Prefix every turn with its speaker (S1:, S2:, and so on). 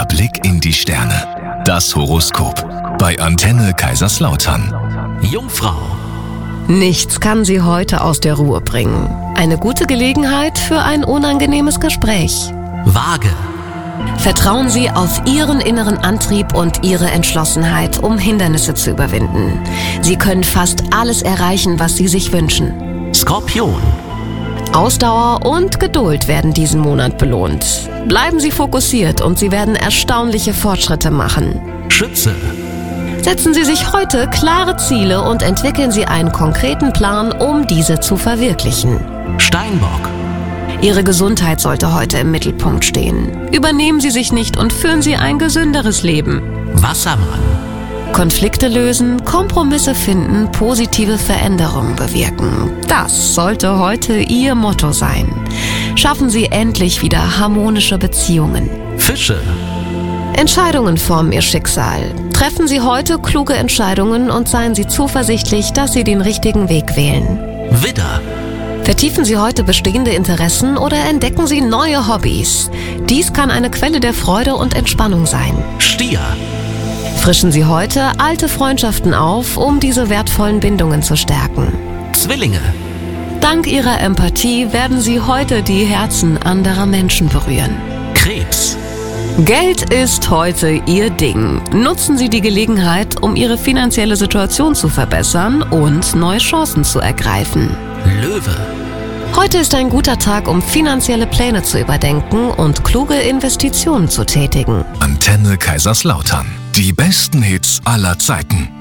S1: Der Blick in die Sterne. Das Horoskop. Bei Antenne Kaiserslautern.
S2: Jungfrau.
S3: Nichts kann Sie heute aus der Ruhe bringen. Eine gute Gelegenheit für ein unangenehmes Gespräch.
S2: Waage.
S3: Vertrauen Sie auf Ihren inneren Antrieb und Ihre Entschlossenheit, um Hindernisse zu überwinden. Sie können fast alles erreichen, was Sie sich wünschen.
S2: Skorpion.
S3: Ausdauer und Geduld werden diesen Monat belohnt. Bleiben Sie fokussiert und Sie werden erstaunliche Fortschritte machen.
S2: Schütze.
S3: Setzen Sie sich heute klare Ziele und entwickeln Sie einen konkreten Plan, um diese zu verwirklichen.
S2: Steinbock.
S3: Ihre Gesundheit sollte heute im Mittelpunkt stehen. Übernehmen Sie sich nicht und führen Sie ein gesünderes Leben.
S2: Wassermann.
S3: Konflikte lösen, Kompromisse finden, positive Veränderungen bewirken. Das sollte heute Ihr Motto sein. Schaffen Sie endlich wieder harmonische Beziehungen.
S2: Fische.
S3: Entscheidungen formen Ihr Schicksal. Treffen Sie heute kluge Entscheidungen und seien Sie zuversichtlich, dass Sie den richtigen Weg wählen.
S2: Widder.
S3: Vertiefen Sie heute bestehende Interessen oder entdecken Sie neue Hobbys. Dies kann eine Quelle der Freude und Entspannung sein.
S2: Stier.
S3: Frischen Sie heute alte Freundschaften auf, um diese wertvollen Bindungen zu stärken.
S2: Zwillinge.
S3: Dank Ihrer Empathie werden Sie heute die Herzen anderer Menschen berühren.
S2: Krebs.
S3: Geld ist heute Ihr Ding. Nutzen Sie die Gelegenheit, um Ihre finanzielle Situation zu verbessern und neue Chancen zu ergreifen.
S2: Löwe.
S3: Heute ist ein guter Tag, um finanzielle Pläne zu überdenken und kluge Investitionen zu tätigen.
S1: Antenne Kaiserslautern. Die besten Hits aller Zeiten.